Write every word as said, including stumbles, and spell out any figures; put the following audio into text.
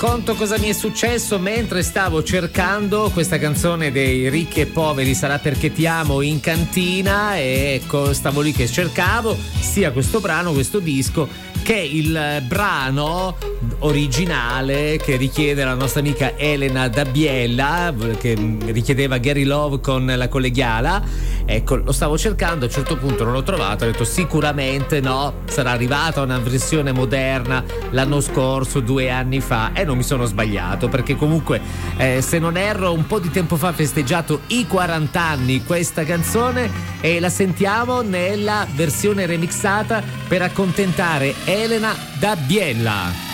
racconto cosa mi è successo mentre stavo cercando questa canzone dei Ricchi e Poveri, Sarà perché ti amo, in cantina, e ecco, stavo lì che cercavo sia questo brano, questo disco, che il brano originale che richiede la nostra amica Elena da Biella, che richiedeva Gary Love con la collegiala. Ecco, lo stavo cercando, a un certo punto non l'ho trovato, ho detto sicuramente no, sarà arrivata una versione moderna l'anno scorso, due anni fa, e non mi sono sbagliato, perché comunque eh, se non erro un po' di tempo fa ha festeggiato i quaranta anni questa canzone, e la sentiamo nella versione remixata per accontentare Elena da Biella.